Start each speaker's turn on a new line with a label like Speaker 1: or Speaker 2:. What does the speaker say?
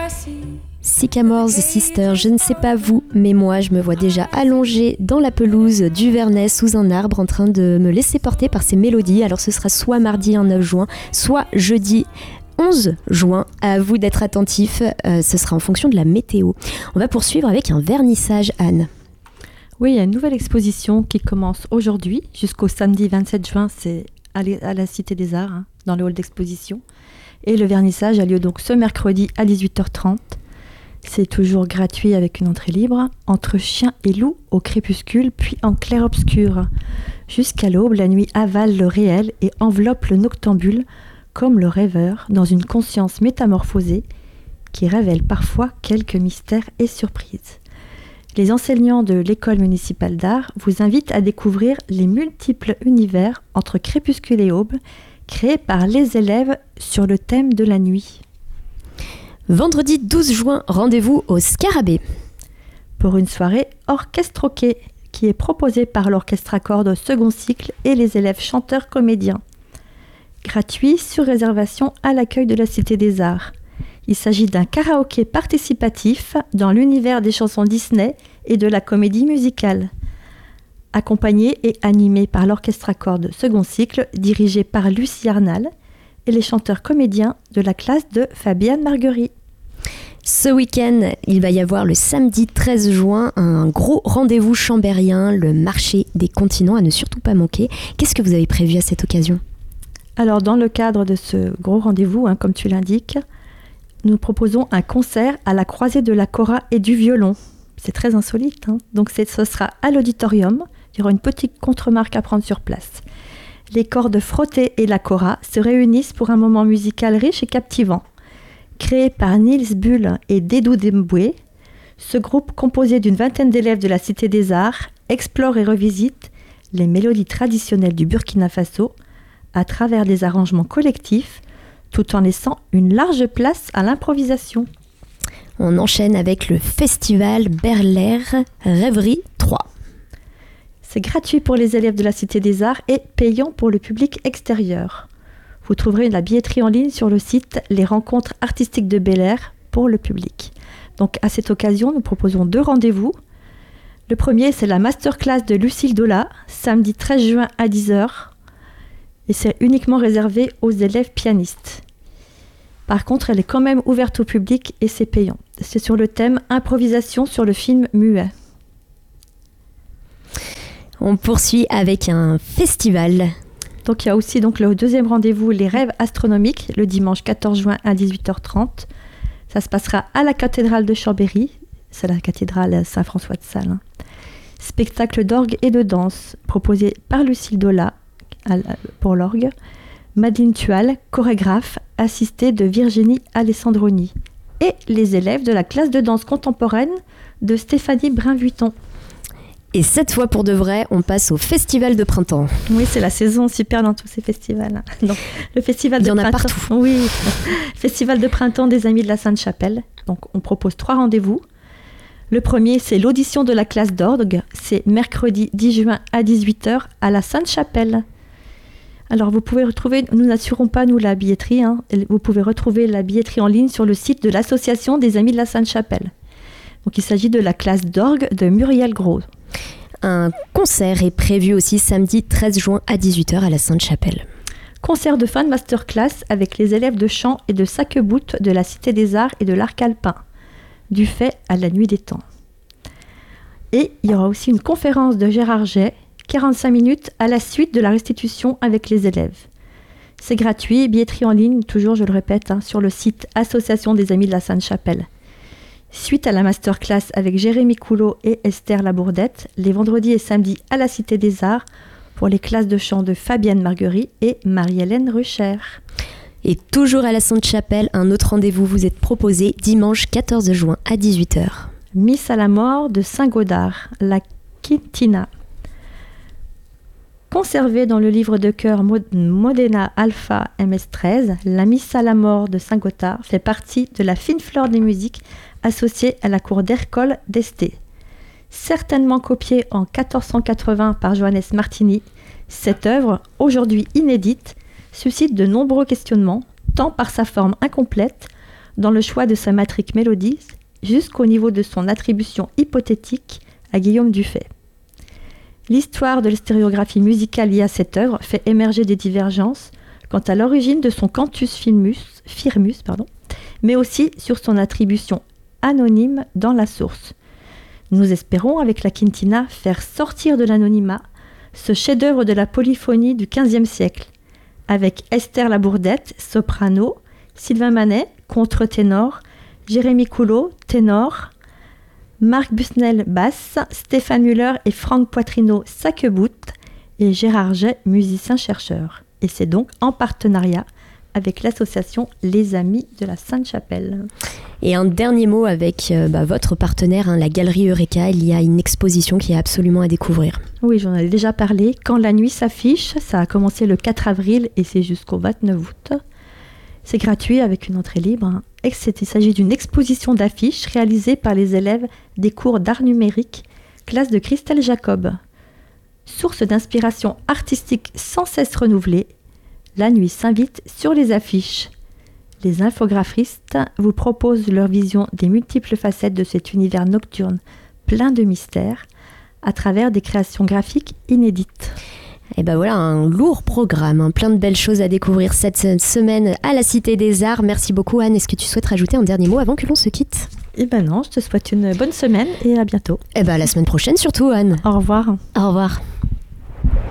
Speaker 1: Sycamores Sister, je ne sais pas vous, mais moi je me vois déjà allongée dans la pelouse du Vernet sous un arbre en train de me laisser porter par ces mélodies. Alors ce sera soit mardi 9 juin, soit jeudi 11 juin. À vous d'être attentifs, ce sera en fonction de la météo. On va poursuivre avec un vernissage, Anne.
Speaker 2: Oui, il y a une nouvelle exposition qui commence aujourd'hui jusqu'au samedi 27 juin, c'est à la Cité des Arts, dans le hall d'exposition. Et le vernissage a lieu donc ce mercredi à 18h30. C'est toujours gratuit avec une entrée libre, entre chien et loup au crépuscule, puis en clair-obscur. Jusqu'à l'aube, la nuit avale le réel et enveloppe le noctambule, comme le rêveur, dans une conscience métamorphosée qui révèle parfois quelques mystères et surprises. Les enseignants de l'école municipale d'art vous invitent à découvrir les multiples univers entre crépuscule et aube, créés par les élèves sur le thème de la nuit.
Speaker 1: Vendredi 12 juin, rendez-vous au Scarabée.
Speaker 2: Pour une soirée orchestroquée qui est proposée par l'orchestre à cordes second cycle et les élèves chanteurs-comédiens. Gratuit sur réservation à l'accueil de la Cité des Arts. Il s'agit d'un karaoké participatif dans l'univers des chansons Disney et de la comédie musicale. Accompagné et animé par l'orchestre à cordes second cycle, dirigé par Lucie Arnal, et les chanteurs-comédiens de la classe de Fabienne Marguerite.
Speaker 1: Ce week-end, il va y avoir le samedi 13 juin un gros rendez-vous chambérien, le marché des continents à ne surtout pas manquer. Qu'est-ce que vous avez prévu à cette occasion ?
Speaker 2: Alors, dans le cadre de ce gros rendez-vous, comme tu l'indiques, nous proposons un concert à la croisée de la kora et du violon. C'est très insolite, donc ce sera à l'auditorium. Il y aura une petite contre-marque à prendre sur place. Les cordes frottées et la kora se réunissent pour un moment musical riche et captivant. Créé par Niels Bull et Dedou Demboué, ce groupe composé d'une vingtaine d'élèves de la Cité des Arts explore et revisite les mélodies traditionnelles du Burkina Faso à travers des arrangements collectifs, tout en laissant une large place à l'improvisation.
Speaker 1: On enchaîne avec le festival Berlaire Rêverie 3.
Speaker 2: C'est gratuit pour les élèves de la Cité des Arts et payant pour le public extérieur. Vous trouverez la billetterie en ligne sur le site Les Rencontres Artistiques de Bel-Air pour le public. Donc à cette occasion, nous proposons 2 rendez-vous. Le premier, c'est la masterclass de Lucille Dola, samedi 13 juin à 10h. Et c'est uniquement réservé aux élèves pianistes. Par contre, elle est quand même ouverte au public et c'est payant. C'est sur le thème improvisation sur le film muet.
Speaker 1: On poursuit avec un festival.
Speaker 2: Donc il y a aussi le deuxième rendez-vous, les rêves astronomiques, le dimanche 14 juin à 18h30. Ça se passera à la cathédrale de Chambéry, c'est la cathédrale Saint-François de Sales. Spectacle d'orgue et de danse proposé par Lucille Dola pour l'orgue, Madeleine Tual, chorégraphe, assistée de Virginie Alessandroni, et les élèves de la classe de danse contemporaine de Stéphanie Brun-Vuitton.
Speaker 1: Et cette fois, pour de vrai, on passe au festival de printemps.
Speaker 2: Oui, c'est la saison super dans tous ces festivals. Donc, le festival
Speaker 1: Il y en
Speaker 2: de
Speaker 1: a
Speaker 2: printemps,
Speaker 1: partout.
Speaker 2: Oui, festival de printemps des Amis de la Sainte-Chapelle. Donc, on propose 3 rendez-vous. Le premier, c'est l'audition de la classe d'orgue. C'est mercredi 10 juin à 18h à la Sainte-Chapelle. Alors, vous pouvez retrouver, nous n'assurons pas, nous, la billetterie. Vous pouvez retrouver la billetterie en ligne sur le site de l'Association des Amis de la Sainte-Chapelle. Donc, il s'agit de la classe d'orgue de Muriel Gros.
Speaker 1: Un concert est prévu aussi samedi 13 juin à 18h à la Sainte-Chapelle.
Speaker 2: Concert de fin de masterclass avec les élèves de chant et de sac-bout de la Cité des Arts et de l'Arc Alpin, du fait à la nuit des temps. Et il y aura aussi une conférence de Gérard Jay, 45 minutes à la suite de la restitution avec les élèves. C'est gratuit, billetterie en ligne, toujours je le répète, sur le site Association des Amis de la Sainte-Chapelle. Suite à la masterclass avec Jérémy Coulot et Esther Labourdette, les vendredis et samedis à la Cité des Arts pour les classes de chant de Fabienne Marguerite et Marie-Hélène Rucher.
Speaker 1: Et toujours à la Sainte-Chapelle, un autre rendez-vous vous est proposé dimanche 14 juin à 18h.
Speaker 2: Miss à la mort de Saint-Gaudard, la Quintina. Conservée dans le livre de chœur Modena Alpha MS13, la Miss à la mort de Saint-Gothard fait partie de la fine fleur des musiques associée à la cour d'Ercole d'Este. Certainement copiée en 1480 par Johannes Martini, cette œuvre, aujourd'hui inédite, suscite de nombreux questionnements, tant par sa forme incomplète dans le choix de sa matrique mélodie jusqu'au niveau de son attribution hypothétique à Guillaume Dufay. L'histoire de la stéréographie musicale liée à cette œuvre fait émerger des divergences quant à l'origine de son cantus firmus, mais aussi sur son attribution anonyme dans la source. Nous espérons, avec la quintina, faire sortir de l'anonymat ce chef-d'œuvre de la polyphonie du XVe siècle, avec Esther Labourdette, soprano, Sylvain Manet, contre-ténor, Jérémy Coulot, ténor, Marc Busnel, basse, Stéphane Muller et Franck Poitrino, sac-bout, et Gérard Jay, musicien-chercheur. Et c'est donc en partenariat avec l'association Les Amis de la Sainte-Chapelle.
Speaker 1: Et un dernier mot avec votre partenaire, la Galerie Eureka. Il y a une exposition qui est absolument à découvrir.
Speaker 2: Oui, j'en avais déjà parlé. Quand la nuit s'affiche, ça a commencé le 4 avril et c'est jusqu'au 29 août. C'est gratuit avec une entrée libre. Il s'agit d'une exposition d'affiches réalisée par les élèves des cours d'art numérique, classe de Christelle Jacob. Source d'inspiration artistique sans cesse renouvelée, la nuit s'invite sur les affiches. Les infographistes vous proposent leur vision des multiples facettes de cet univers nocturne plein de mystères à travers des créations graphiques inédites.
Speaker 1: Et ben voilà, un lourd programme, plein de belles choses à découvrir cette semaine à la Cité des Arts. Merci beaucoup Anne. Est-ce que tu souhaites rajouter un dernier mot avant que l'on se quitte ?
Speaker 2: Eh ben non, je te souhaite une bonne semaine et à bientôt.
Speaker 1: Eh ben à la semaine prochaine surtout Anne.
Speaker 2: Au revoir.
Speaker 1: Au revoir.